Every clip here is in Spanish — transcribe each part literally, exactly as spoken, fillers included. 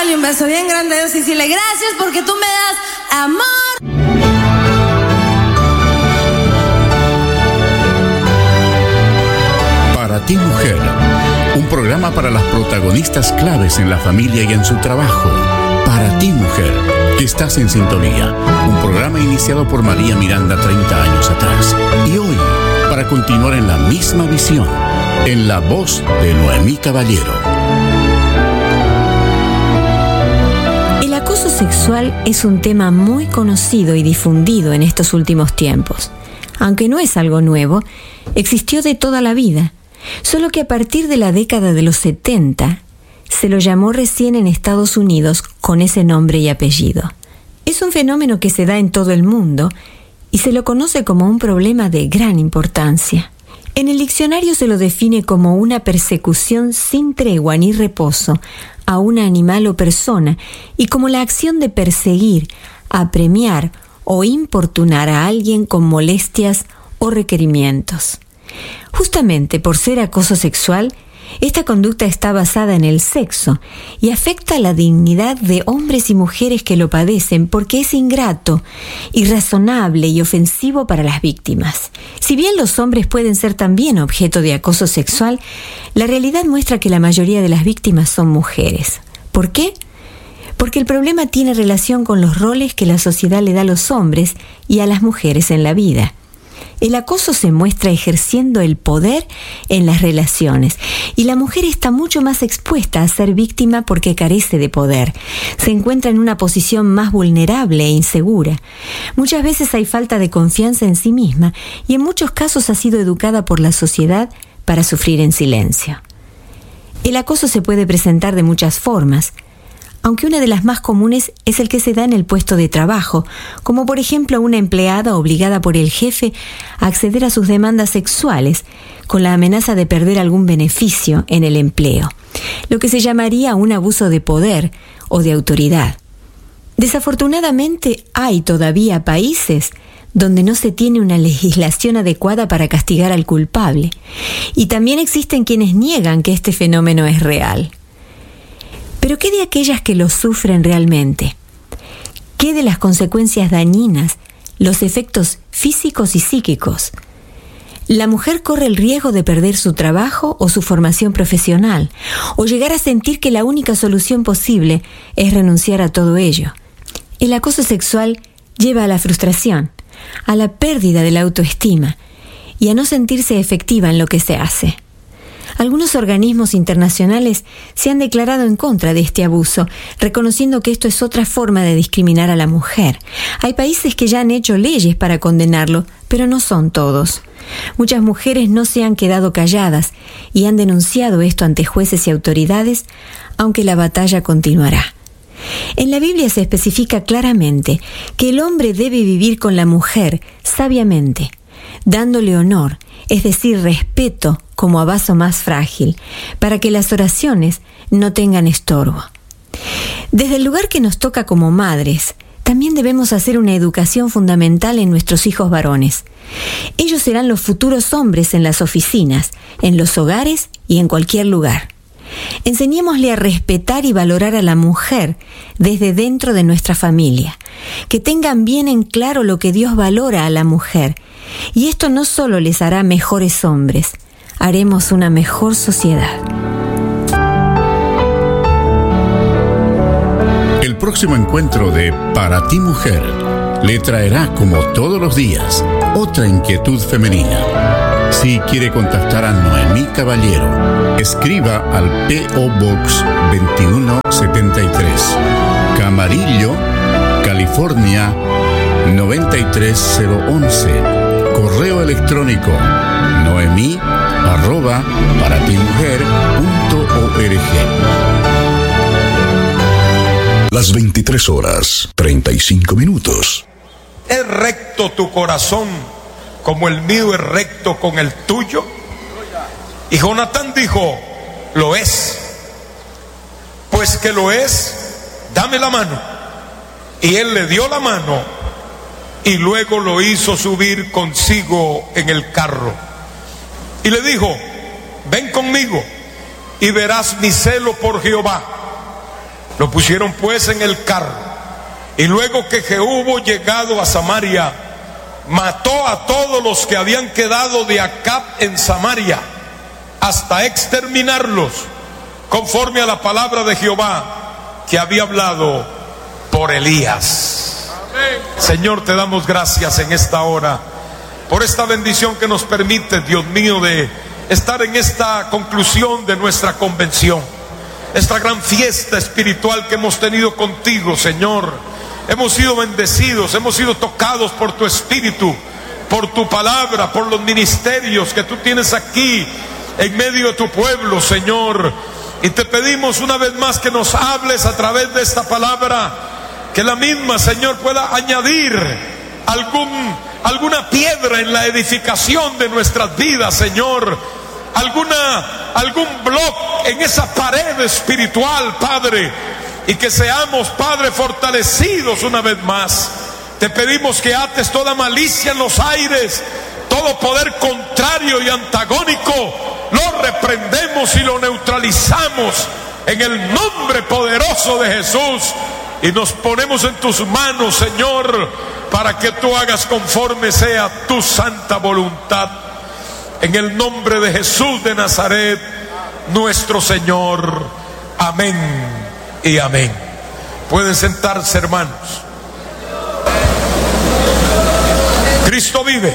y un beso bien grande a Dios y decirle gracias porque tú me das amor. Para ti, mujer, un programa para las protagonistas claves en la familia y en su trabajo. Para ti, mujer, que estás en sintonía. Un programa iniciado por María Miranda treinta años atrás. Y hoy, para continuar en la misma visión, en la voz de Noemí Caballero. El acoso sexual es un tema muy conocido y difundido en estos últimos tiempos. Aunque no es algo nuevo, existió de toda la vida. Solo que a partir de la década de los setenta, se lo llamó recién en Estados Unidos con ese nombre y apellido. Es un fenómeno que se da en todo el mundo y se lo conoce como un problema de gran importancia. En el diccionario se lo define como una persecución sin tregua ni reposo a un animal o persona y como la acción de perseguir, apremiar o importunar a alguien con molestias o requerimientos. Justamente por ser acoso sexual, esta conducta está basada en el sexo y afecta la dignidad de hombres y mujeres que lo padecen porque es ingrato, irrazonable y ofensivo para las víctimas. Si bien los hombres pueden ser también objeto de acoso sexual, la realidad muestra que la mayoría de las víctimas son mujeres. ¿Por qué? Porque el problema tiene relación con los roles que la sociedad le da a los hombres y a las mujeres en la vida. El acoso se muestra ejerciendo el poder en las relaciones y la mujer está mucho más expuesta a ser víctima porque carece de poder. Se encuentra en una posición más vulnerable e insegura. Muchas veces hay falta de confianza en sí misma y en muchos casos ha sido educada por la sociedad para sufrir en silencio. El acoso se puede presentar de muchas formas, aunque una de las más comunes es el que se da en el puesto de trabajo, como por ejemplo una empleada obligada por el jefe a acceder a sus demandas sexuales, con la amenaza de perder algún beneficio en el empleo, lo que se llamaría un abuso de poder o de autoridad. Desafortunadamente, hay todavía países donde no se tiene una legislación adecuada para castigar al culpable, y también existen quienes niegan que este fenómeno es real. Pero ¿qué de aquellas que lo sufren realmente? ¿Qué de las consecuencias dañinas, los efectos físicos y psíquicos? La mujer corre el riesgo de perder su trabajo o su formación profesional, o llegar a sentir que la única solución posible es renunciar a todo ello. El acoso sexual lleva a la frustración, a la pérdida de la autoestima y a no sentirse efectiva en lo que se hace. Algunos organismos internacionales se han declarado en contra de este abuso, reconociendo que esto es otra forma de discriminar a la mujer. Hay países que ya han hecho leyes para condenarlo, pero no son todos. Muchas mujeres no se han quedado calladas y han denunciado esto ante jueces y autoridades, aunque la batalla continuará. En la Biblia se especifica claramente que el hombre debe vivir con la mujer sabiamente, dándole honor, es decir, respeto como a vaso más frágil, para que las oraciones no tengan estorbo. Desde el lugar que nos toca como madres, también debemos hacer una educación fundamental en nuestros hijos varones. Ellos serán los futuros hombres en las oficinas, en los hogares y en cualquier lugar. Enseñémosle a respetar y valorar a la mujer desde dentro de nuestra familia, que tengan bien en claro lo que Dios valora a la mujer, y esto no solo les hará mejores hombres, haremos una mejor sociedad. El próximo encuentro de Para ti, mujer le traerá, como todos los días, otra inquietud femenina. Si quiere contactar a Noemí Caballero, escriba al P O Box veintiuno setenta y tres, Camarillo, California noventa y tres cero once. Correo electrónico noemí arroba paratimujer punto org. Las veintitrés horas, treinta y cinco minutos. ¿Es recto tu corazón como el mío es recto con el tuyo? Y Jonatán dijo, lo es. Pues que lo es, dame la mano. Y él le dio la mano y luego lo hizo subir consigo en el carro. Y le dijo, ven conmigo y verás mi celo por Jehová. Lo pusieron pues en el carro, y luego que Jehú hubo llegado a Samaria, mató a todos los que habían quedado de Acab en Samaria, hasta exterminarlos, conforme a la palabra de Jehová que había hablado por Elías. Amén. Señor, te damos gracias en esta hora por esta bendición que nos permite, Dios mío, de estar en esta conclusión de nuestra convención, esta gran fiesta espiritual que hemos tenido contigo, Señor. Hemos sido bendecidos, hemos sido tocados por tu espíritu, por tu palabra, por los ministerios que tú tienes aquí en medio de tu pueblo, Señor. Y te pedimos una vez más que nos hables a través de esta palabra, que la misma, Señor, pueda añadir algún, alguna piedra en la edificación de nuestras vidas, Señor. Alguna, algún bloque en esa pared espiritual, Padre. Y que seamos, Padre, fortalecidos una vez más. Te pedimos que ates toda malicia en los aires, todo poder contrario y antagónico. Lo reprendemos y lo neutralizamos en el nombre poderoso de Jesús. Y nos ponemos en tus manos, Señor, para que tú hagas conforme sea tu santa voluntad. En el nombre de Jesús de Nazaret, nuestro Señor. Amén y amén. Pueden sentarse, hermanos. Cristo vive.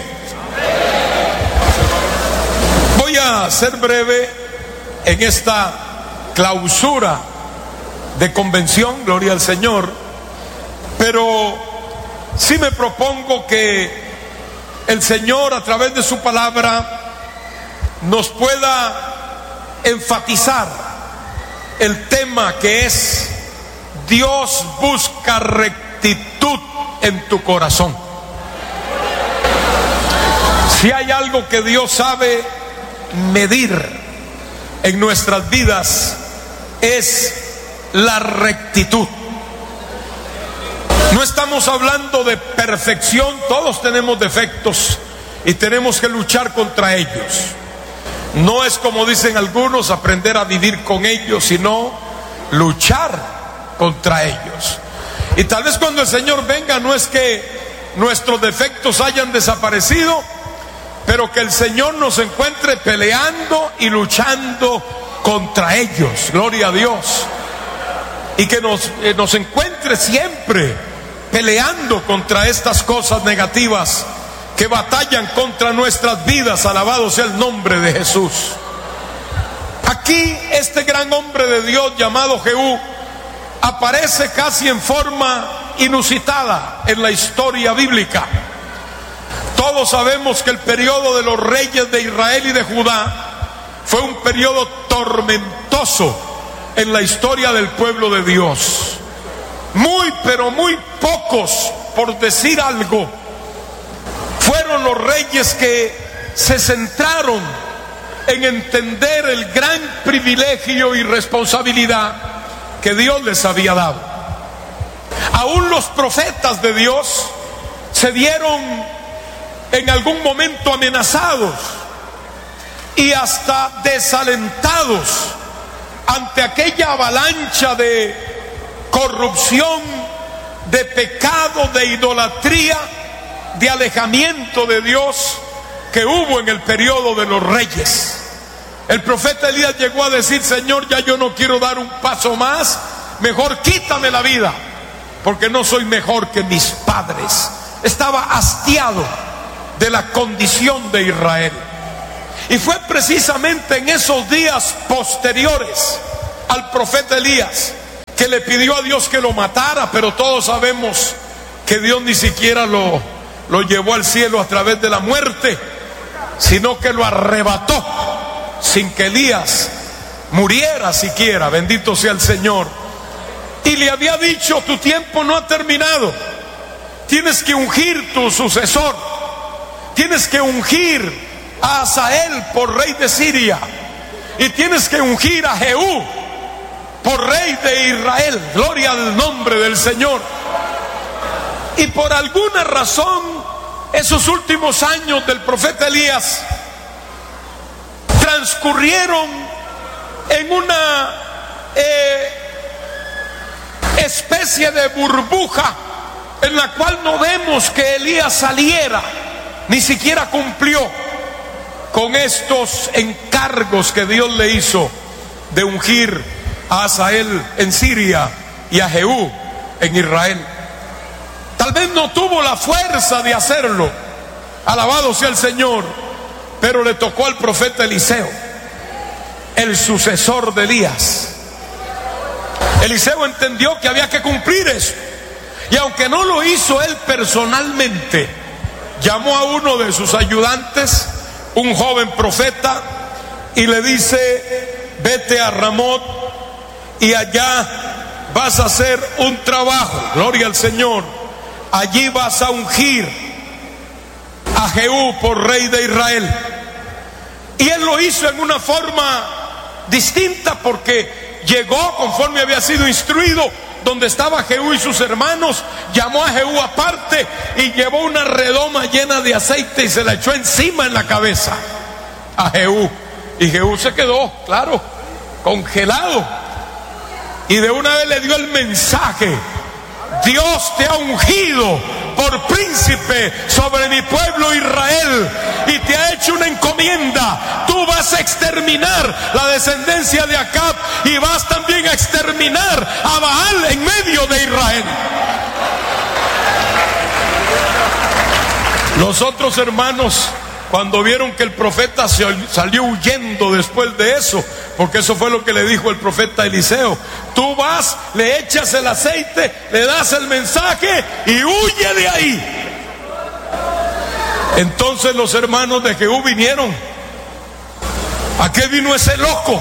Voy a ser breve en esta clausura de convención, gloria al Señor, pero sí me propongo que el Señor, a través de su palabra, nos pueda enfatizar el tema que es: Dios busca rectitud en tu corazón. Si hay algo que Dios sabe medir en nuestras vidas, es la rectitud. No estamos hablando de perfección, todos tenemos defectos y tenemos que luchar contra ellos. No es, como dicen algunos, aprender a vivir con ellos, sino luchar contra ellos. Y tal vez cuando el Señor venga, no es que nuestros defectos hayan desaparecido, pero que el Señor nos encuentre peleando y luchando contra ellos, gloria a Dios. Y que nos, eh, nos encuentre siempre peleando contra estas cosas negativas que batallan contra nuestras vidas. Alabado sea el nombre de Jesús. Aquí este gran hombre de Dios llamado Jehú aparece casi en forma inusitada en la historia bíblica. Todos sabemos que el periodo de los reyes de Israel y de Judá fue un periodo tormentoso en la historia del pueblo de Dios. Muy, pero muy pocos, por decir algo, fueron los reyes que se centraron en entender el gran privilegio y responsabilidad que Dios les había dado. Aún los profetas de Dios se vieron en algún momento amenazados y hasta desalentados ante aquella avalancha de corrupción, de pecado, de idolatría, de alejamiento de Dios que hubo en el periodo de los reyes. El profeta Elías llegó a decir: Señor, ya yo no quiero dar un paso más, mejor quítame la vida, porque no soy mejor que mis padres. Estaba hastiado de la condición de Israel. Y fue precisamente en esos días posteriores al profeta Elías que le pidió a Dios que lo matara, pero todos sabemos que Dios ni siquiera lo, lo llevó al cielo a través de la muerte, sino que lo arrebató sin que Elías muriera siquiera. Bendito sea el Señor. Y le había dicho: tu tiempo no ha terminado, tienes que ungir tu sucesor, tienes que ungir a Hazael por rey de Siria, y tienes que ungir a Jehú por rey de Israel. Gloria al nombre del Señor. Y por alguna razón, esos últimos años del profeta Elías transcurrieron en una eh, especie de burbuja en la cual no vemos que Elías saliera, ni siquiera cumplió con estos encargos que Dios le hizo de ungir a Hazael en Siria y a Jehú en Israel. Tal vez no tuvo la fuerza de hacerlo, alabado sea el Señor, pero le tocó al profeta Eliseo, el sucesor de Elías. Eliseo entendió que había que cumplir eso, y aunque no lo hizo él personalmente, llamó a uno de sus ayudantes, un joven profeta, y le dice: vete a Ramot y allá vas a hacer un trabajo, gloria al Señor, allí vas a ungir a Jehú por rey de Israel. Y él lo hizo en una forma distinta, porque llegó conforme había sido instruido donde estaba Jehú y sus hermanos, llamó a Jehú aparte y llevó una redoma llena de aceite y se la echó encima en la cabeza a Jehú. Y Jehú se quedó, claro, congelado, y de una vez le dio el mensaje: Dios te ha ungido por príncipe sobre mi pueblo Israel y te ha hecho una encomienda. Tú vas a exterminar la descendencia de Acab y vas también a exterminar a Baal en medio de Israel. Los otros hermanos, cuando vieron que el profeta se salió huyendo después de eso, porque eso fue lo que le dijo el profeta Eliseo: tú vas, le echas el aceite, le das el mensaje y huye de ahí. Entonces los hermanos de Jehú vinieron: ¿a qué vino ese loco?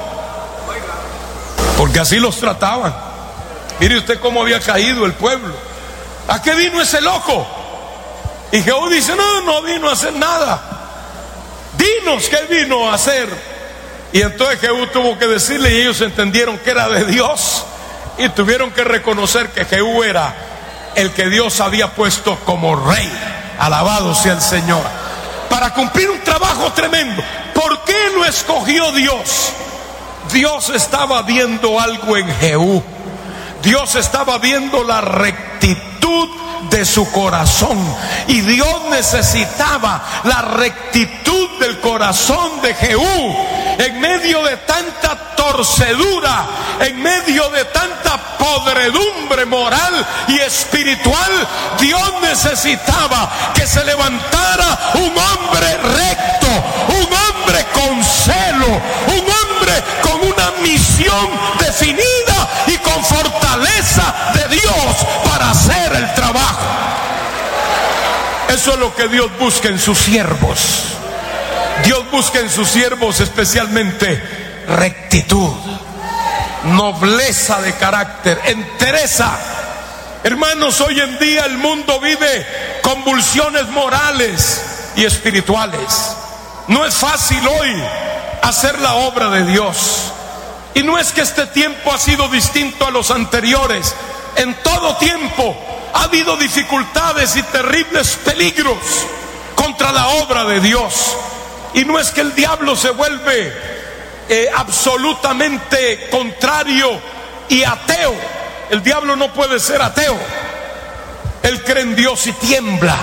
Porque así los trataban. Mire usted cómo había caído el pueblo. ¿A qué vino ese loco? Y Jehú dice: no, no vino a hacer nada. Dinos qué vino a hacer. Y entonces Jehú tuvo que decirle, y ellos entendieron que era de Dios, y tuvieron que reconocer que Jehú era el que Dios había puesto como rey. Alabado sea el Señor, para cumplir un trabajo tremendo. ¿Por qué lo escogió Dios? Dios estaba viendo algo en Jehú. Dios estaba viendo la rectitud de su corazón, y Dios necesitaba la rectitud del corazón de Jehú. En medio de tanta torcedura, en medio de tanta podredumbre moral y espiritual, Dios necesitaba que se levantara un hombre recto, un hombre con celo, un hombre con una misión definida y con fortaleza de Dios para hacer el trabajo. Eso es lo que Dios busca en sus siervos. Dios busca en sus siervos especialmente rectitud, nobleza de carácter, entereza. Hermanos, hoy en día el mundo vive convulsiones morales y espirituales. No es fácil hoy hacer la obra de Dios. Y no es que este tiempo ha sido distinto a los anteriores. En todo tiempo ha habido dificultades y terribles peligros contra la obra de Dios. Y no es que el diablo se vuelve eh, absolutamente contrario y ateo. El diablo no puede ser ateo. Él cree en Dios y tiembla.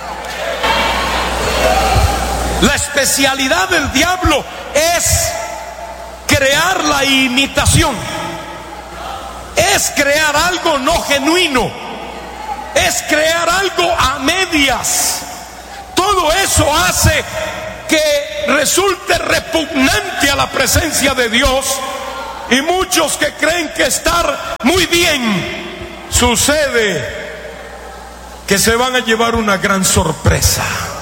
La especialidad del diablo es crear la imitación, es crear algo no genuino, es crear algo a medias. Todo eso hace que resulte repugnante a la presencia de Dios, y muchos que creen que estar muy bien, sucede que se van a llevar una gran sorpresa.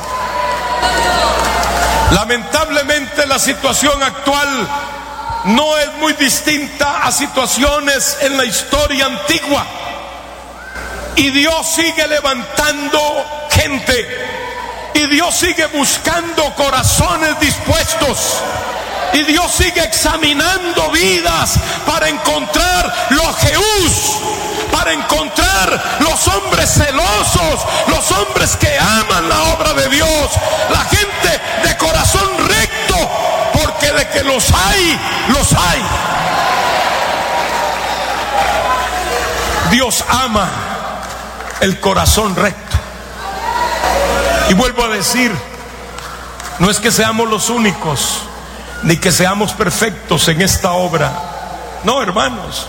Lamentablemente la situación actual no es muy distinta a situaciones en la historia antigua, y Dios sigue levantando gente, y Dios sigue buscando corazones dispuestos, y Dios sigue examinando vidas para encontrar los Jehús, para encontrar los hombres celosos, los hombres que aman la obra de Dios, la gente de corazón recto, porque de que los los hay, los hay. Dios ama el corazón recto. Y vuelvo a decir, no es que seamos los únicos, ni que seamos perfectos en esta obra. No, hermanos.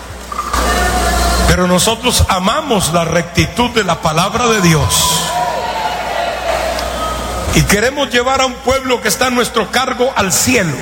Pero nosotros amamos la rectitud de la palabra de Dios. Y queremos llevar a un pueblo que está a nuestro cargo al cielo.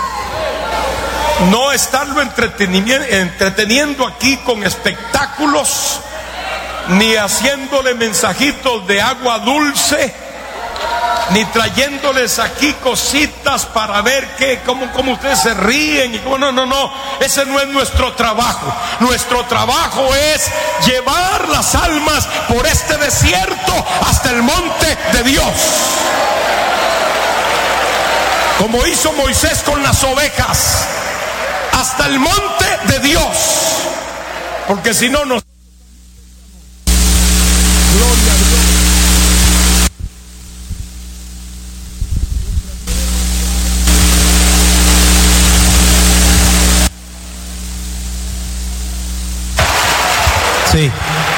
No estarlo entreteniendo aquí con espectáculos, ni haciéndole mensajitos de agua dulce, ni trayéndoles aquí cositas para ver qué, cómo, cómo ustedes se ríen y cómo. No, no, no, ese no es nuestro trabajo. Nuestro trabajo es llevar las almas por este desierto hasta el monte de Dios, como hizo Moisés con las ovejas, hasta el monte de Dios, porque si no nos... Gloria a Dios. Sí.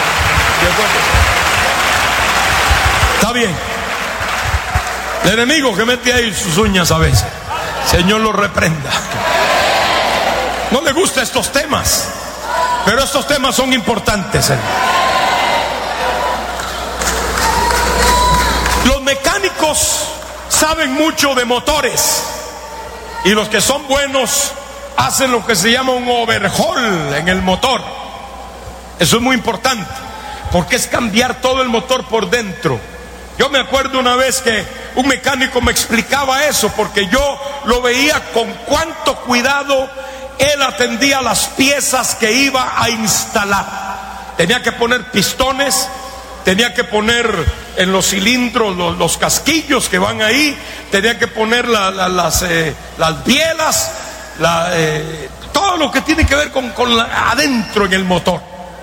Está bien. El enemigo que mete ahí sus uñas a veces, Señor lo reprenda. No le gustan estos temas, pero estos temas son importantes. Los mecánicos saben mucho de motores, y los que son buenos hacen lo que se llama un overhaul en el motor. Eso es muy importante, porque es cambiar todo el motor por dentro. Yo me acuerdo una vez que un mecánico me explicaba eso, porque yo lo veía con cuánto cuidado él atendía las piezas que iba a instalar. Tenía que poner pistones, tenía que poner en los cilindros los, los casquillos que van ahí, tenía que poner la, la, las, eh, las bielas, la, eh, todo lo que tiene que ver con, con la, adentro en el motor.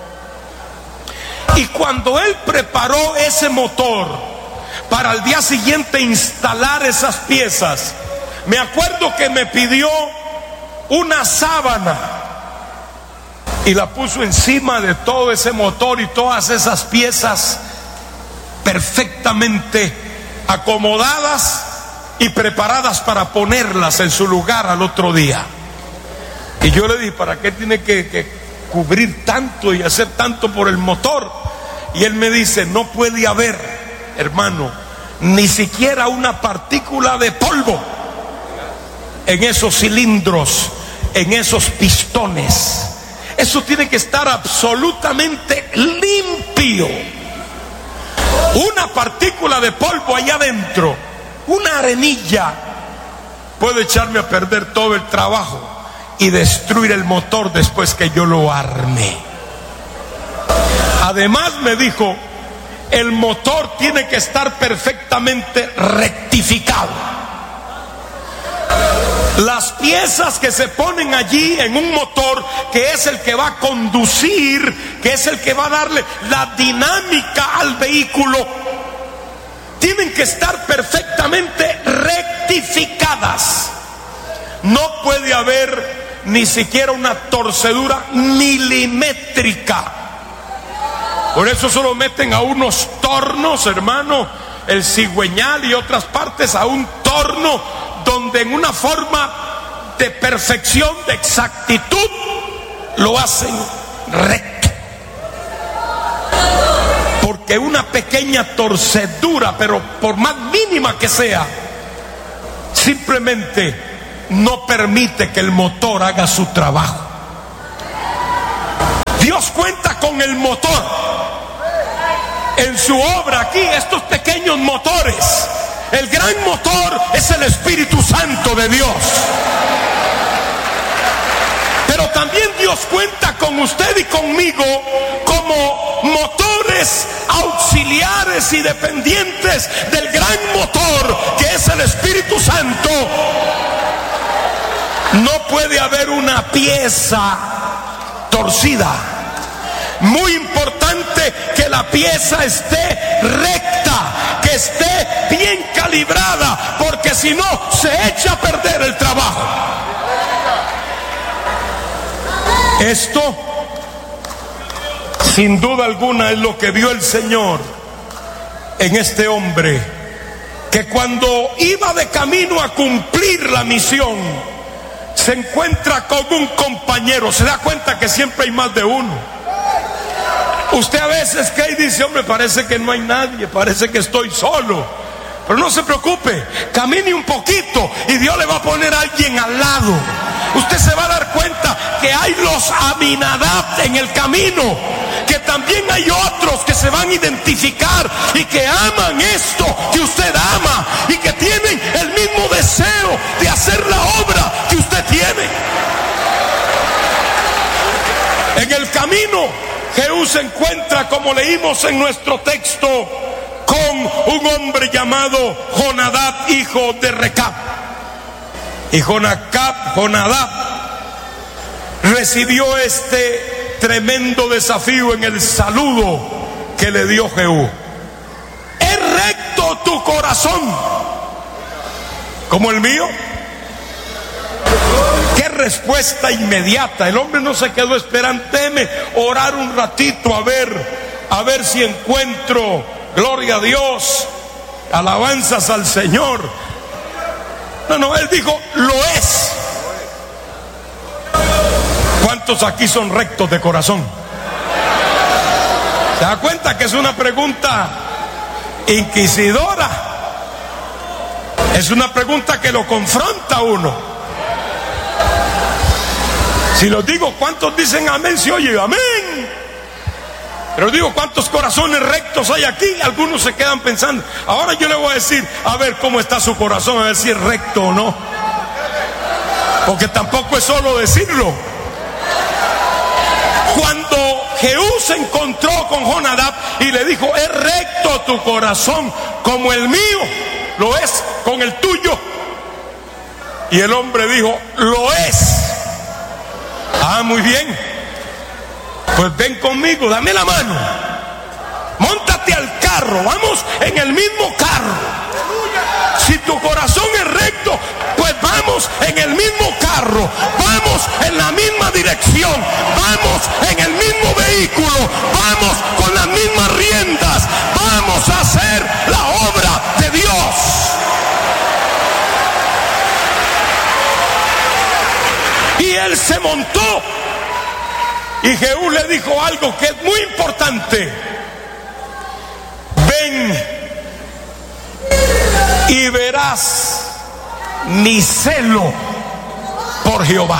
Y cuando él preparó ese motor para al día siguiente instalar esas piezas, me acuerdo que me pidió una sábana y la puso encima de todo ese motor y todas esas piezas perfectamente acomodadas y preparadas para ponerlas en su lugar al otro día. Y yo le dije, ¿para qué tiene que, que cubrir tanto y hacer tanto por el motor? Y él me dice, no puede haber, hermano, ni siquiera una partícula de polvo en esos cilindros, en esos pistones. Eso tiene que estar absolutamente limpio. Una partícula de polvo allá adentro, una arenilla, puede echarme a perder todo el trabajo y destruir el motor después que yo lo arme. Además me dijo, el motor tiene que estar perfectamente rectificado. Las piezas que se ponen allí en un motor, que es el que va a conducir, que es el que va a darle la dinámica al vehículo, tienen que estar perfectamente rectificadas. No puede haber ni siquiera una torcedura milimétrica. Por eso solo meten a unos tornos, hermano, el cigüeñal y otras partes, a un torno donde en una forma de perfección, de exactitud, lo hacen recto. Porque una pequeña torcedura, pero por más mínima que sea, simplemente no permite que el motor haga su trabajo. Dios cuenta con el motor en su obra aquí, estos pequeños motores. El gran motor es el Espíritu Santo de Dios. Pero también Dios cuenta con usted y conmigo como motores auxiliares y dependientes del gran motor que es el Espíritu Santo. No puede haber una pieza torcida. Muy importante que la pieza esté recta, que esté bien calibrada, porque si no se echa a perder el trabajo. Esto Sin duda alguna es lo que vio el Señor en este hombre, que cuando iba de camino a cumplir la misión, se encuentra con un compañero. Se da cuenta que siempre hay más de uno. Usted a veces que dice, hombre, parece que no hay nadie, parece que estoy solo. Pero no se preocupe, camine un poquito y Dios le va a poner a alguien al lado. Usted se va a dar cuenta que hay los Aminadab en el camino, que también hay otros que se van a identificar y que aman esto que usted ama y que tienen el mismo deseo de hacer la obra que usted tiene. En el camino, Jehú se encuentra, como leímos en nuestro texto, con un hombre llamado Jonadab, hijo de Recab. Y Jonadab, Jonadab recibió este tremendo desafío en el saludo que le dio Jehú. ¿Es recto tu corazón como el mío? Qué respuesta inmediata. El hombre no se quedó esperando. Déjeme orar un ratito a ver, a ver si encuentro, gloria a Dios, alabanzas al Señor. No, no, él dijo, lo es. ¿Cuántos aquí son rectos de corazón? ¿Se da cuenta que es una pregunta inquisidora? Es una pregunta que lo confronta a uno. Si los digo, ¿cuántos dicen amén? Si oye, amén. Pero digo, ¿cuántos corazones rectos hay aquí? Algunos se quedan pensando. Ahora yo le voy a decir, a ver cómo está su corazón, a ver si es recto o no. Porque tampoco es solo decirlo. Cuando Jehú se encontró con Jonadab y le dijo, es recto tu corazón como el mío, lo es con el tuyo. Y el hombre dijo, lo es. Ah, muy bien. Pues ven conmigo, dame la mano. Móntate al carro, vamos en el mismo carro. Si tu corazón es recto, pues vamos en el mismo carro. Vamos en la misma dirección. Vamos en el mismo vehículo. Vamos con las mismas riendas. Vamos a hacer la obra de Dios. Y él se montó. Y Jehú le dijo algo que es muy importante. Ven y verás mi celo por Jehová.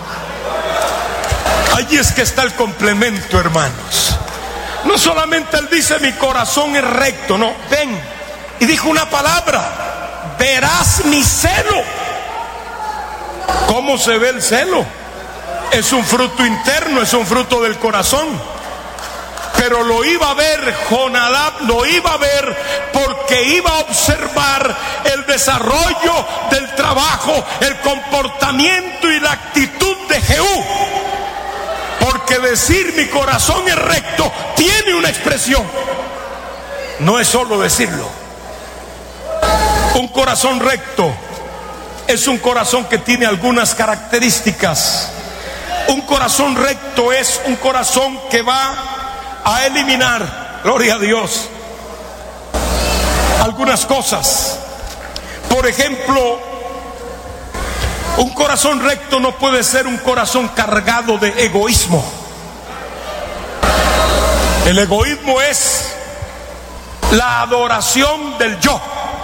Allí es que está el complemento, hermanos. No solamente él dice mi corazón es recto, no, ven. Y dijo una palabra, verás mi celo. ¿Cómo se ve el celo? Es un fruto interno, es un fruto del corazón. Pero lo iba a ver Jonadab, lo iba a ver porque iba a observar el desarrollo del trabajo, el comportamiento y la actitud de Jehú. Porque decir mi corazón es recto tiene una expresión. No es solo decirlo. Un corazón recto es un corazón que tiene algunas características. Un corazón recto es un corazón que va a eliminar, gloria a Dios, algunas cosas. Por ejemplo, un corazón recto no puede ser un corazón cargado de egoísmo. El egoísmo es la adoración del yo.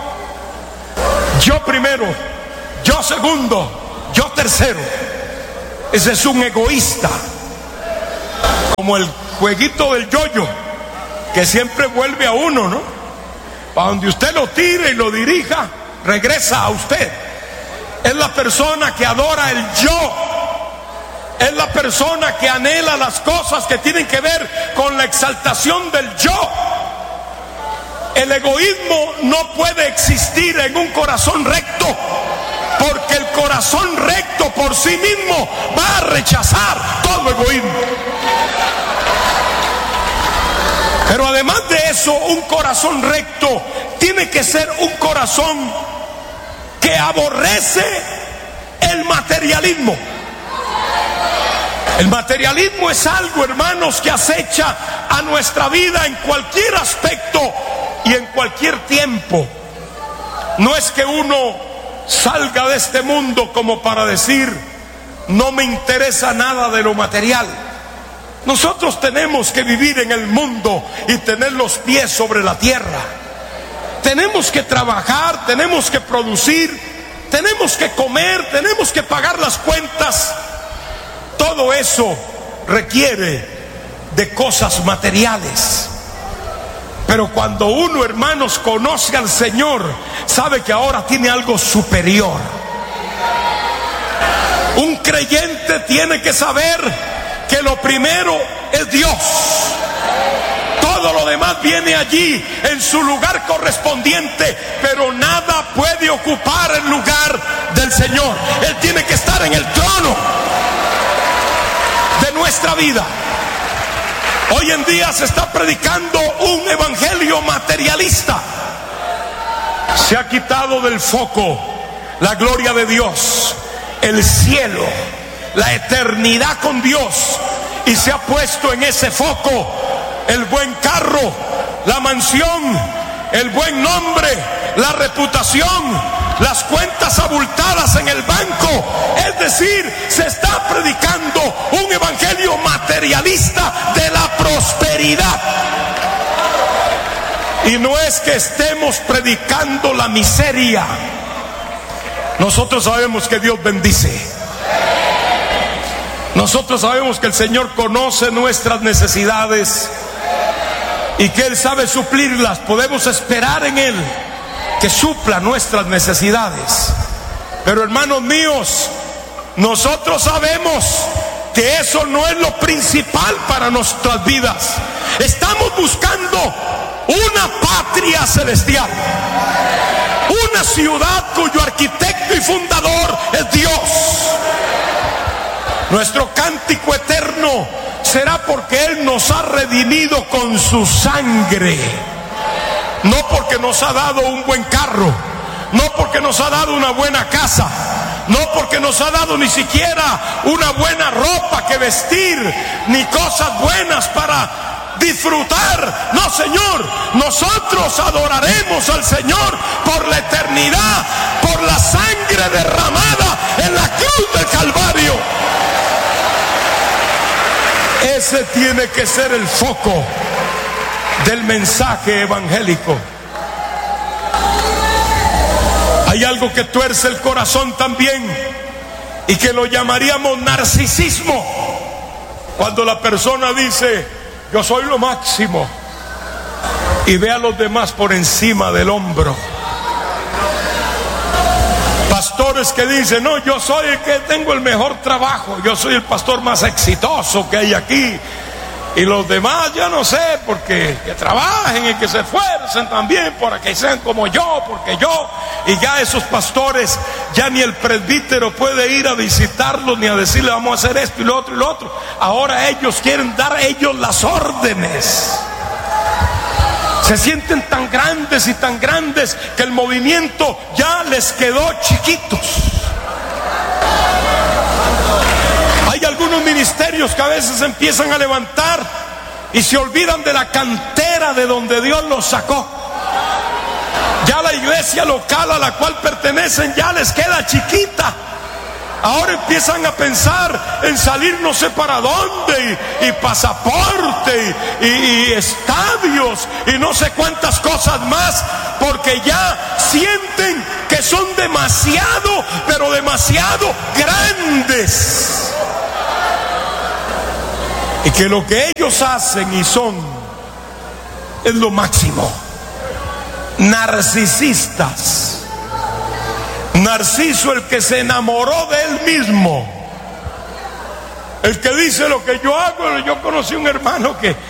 Yo primero, yo segundo, yo tercero. Ese es un egoísta. Como el jueguito del yoyo, que siempre vuelve a uno, ¿no? Para donde usted lo tire y lo dirija, regresa a usted. Es la persona que adora el yo. Es la persona que anhela las cosas que tienen que ver con la exaltación del yo. El egoísmo no puede existir en un corazón recto, porque el corazón recto por sí mismo va a rechazar todo egoísmo. Pero además de eso, un corazón recto tiene que ser un corazón que aborrece el materialismo. El materialismo es algo, hermanos, que acecha a nuestra vida en cualquier aspecto y en cualquier tiempo. No es que uno salga de este mundo como para decir, no me interesa nada de lo material. Nosotros tenemos que vivir en el mundo y tener los pies sobre la tierra. Tenemos que trabajar, tenemos que producir, tenemos que comer, tenemos que pagar las cuentas. Todo eso requiere de cosas materiales. Pero cuando uno, hermanos, conoce al Señor, sabe que ahora tiene algo superior. Un creyente tiene que saber que lo primero es Dios. Todo lo demás viene allí en su lugar correspondiente, pero nada puede ocupar el lugar del Señor. Él tiene que estar en el trono de nuestra vida. Hoy en día se está predicando un evangelio materialista. Se ha quitado del foco la gloria de Dios, el cielo, la eternidad con Dios, y se ha puesto en ese foco el buen carro, la mansión, el buen nombre, la reputación, las cuentas abultadas en el banco. Es decir, se está predicando un evangelio materialista de la prosperidad. Y no es que estemos predicando la miseria. Nosotros sabemos que Dios bendice. Nosotros sabemos que el Señor conoce nuestras necesidades y que Él sabe suplirlas. Podemos esperar en Él que supla nuestras necesidades. Pero, hermanos míos, nosotros sabemos que eso no es lo principal para nuestras vidas. Estamos buscando una patria celestial, una ciudad cuyo arquitecto y fundador es Dios. Nuestro cántico eterno será porque Él nos ha redimido con su sangre. No porque nos ha dado un buen carro, no porque nos ha dado una buena casa, no porque nos ha dado ni siquiera una buena ropa que vestir, ni cosas buenas para disfrutar. No, Señor, nosotros adoraremos al Señor por la eternidad, por la sangre derramada en la cruz del Calvario. Ese tiene que ser el foco del mensaje evangélico. Hay algo que tuerce el corazón también y que lo llamaríamos narcisismo. Cuando la persona dice, yo soy lo máximo, y ve a los demás por encima del hombro. Pastores que dicen, no, yo soy el que tengo el mejor trabajo, yo soy el pastor más exitoso que hay aquí, y los demás ya no sé, porque que trabajen y que se esfuercen también para que sean como yo, porque yo, y ya esos pastores, ya ni el presbítero puede ir a visitarlos ni a decirle vamos a hacer esto y lo otro y lo otro. Ahora ellos quieren dar ellos las órdenes. Se sienten tan grandes y tan grandes que el movimiento ya les quedó chiquitos. Hay algunos ministerios que a veces empiezan a levantar y se olvidan de la cantera de donde Dios los sacó. Ya la iglesia local a la cual pertenecen ya les queda chiquita. Ahora empiezan a pensar en salir no sé para dónde, y, y pasaporte, y, y, y estadios, y no sé cuántas cosas más, porque ya sienten que son demasiado, pero demasiado grandes. Y que lo que ellos hacen y son es lo máximo. Narcisistas. Narciso, el que se enamoró de él mismo, el que dice lo que yo hago. Yo conocí un hermano que